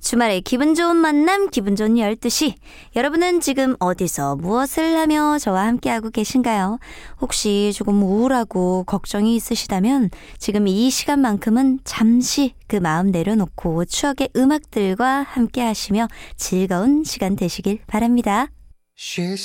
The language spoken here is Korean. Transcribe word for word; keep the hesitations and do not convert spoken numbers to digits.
주말에 기분 좋은 만남, 기분 좋은 열두 시. 여러분은 지금 어디서 무엇을 하며 저와 함께하고 계신가요? 혹시 조금 우울하고 걱정이 있으시다면 지금 이 시간만큼은 잠시 그 마음 내려놓고 추억의 음악들과 함께하시며 즐거운 시간 되시길 바랍니다. She